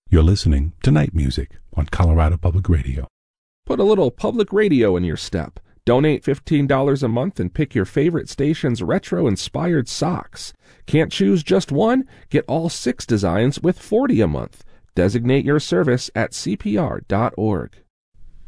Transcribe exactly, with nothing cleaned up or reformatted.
You're listening to Night Music on Colorado Public Radio. Put a little public radio in your step. Donate fifteen dollars a month and pick your favorite station's retro-inspired socks. Can't choose just one? Get all six designs with forty dollars a month. Designate your service at C P R dot org.